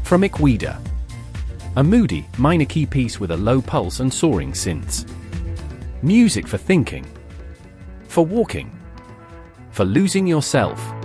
From Equida. A moody, minor key piece with a low pulse and soaring synths. Music for thinking. For walking. For losing yourself.